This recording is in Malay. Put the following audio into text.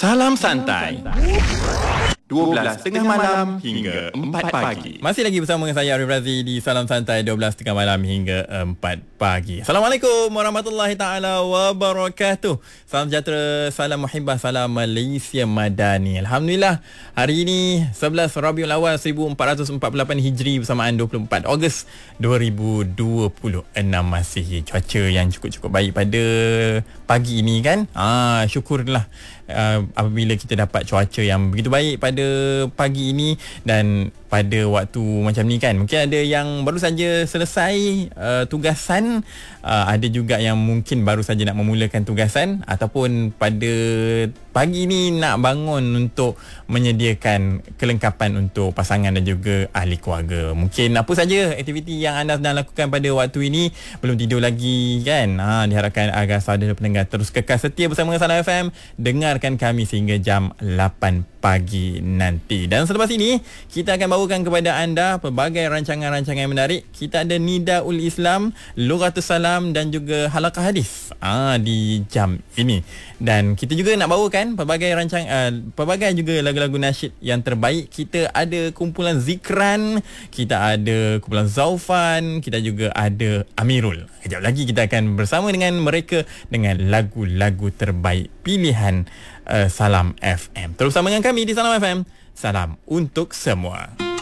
Salam santai. 12 tengah malam hingga 4 pagi. Masih lagi bersama dengan saya Arif Razi di Salam Santai 12 tengah malam hingga 4 pagi. Assalamualaikum warahmatullahi taala wabarakatuh. Salam sejahtera, salam muhibbah, salam Malaysia Madani. Alhamdulillah, hari ini 11 Rabiul Awal 1448 Hijri bersamaan 24 Ogos 2026 Masihi. Cuaca yang cukup-cukup baik pada pagi ini kan. Syukurlah apabila kita dapat cuaca yang begitu baik pada pagi ini dan pada waktu macam ni kan. Mungkin ada yang baru saja selesai tugasan, ada juga yang mungkin baru saja nak memulakan tugasan, ataupun pada pagi ni nak bangun untuk menyediakan kelengkapan untuk pasangan dan juga ahli keluarga. Mungkin apa saja aktiviti yang anda sedang lakukan pada waktu ini, belum tidur lagi kan. Diharapkan agar saudara pendengar terus kekal setia bersama Salam FM, dengarkan kami sehingga jam 8 pagi nanti. Dan selepas ini kita akan bawakan kepada anda pelbagai rancangan-rancangan menarik. Kita ada Nidaul Islam, Lughatus Salam dan juga Halaqah Hadis di jam ini. Dan kita juga nak bawakan pelbagai pelbagai juga lagu-lagu nasyid yang terbaik. Kita ada kumpulan Zikran, kita ada kumpulan Zaufan, kita juga ada Amirul. Kejap lagi kita akan bersama dengan mereka dengan lagu-lagu terbaik pilihan Salam FM. Terus bersama dengan kami di Salam FM. Salam untuk semua.